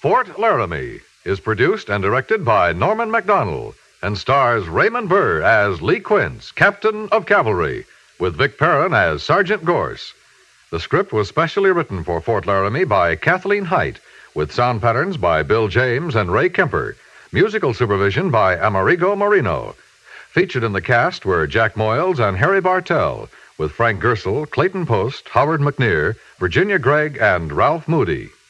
Fort Laramie is produced and directed by Norman Macdonnell and stars Raymond Burr as Lee Quince, Captain of Cavalry, with Vic Perrin as Sergeant Gorse. The script was specially written for Fort Laramie by Kathleen Height, with sound patterns by Bill James and Ray Kemper. Musical supervision by Amerigo Marino. Featured in the cast were Jack Moyles and Harry Bartell, with Frank Gersel, Clayton Post, Howard McNear, Virginia Gregg, and Ralph Moody.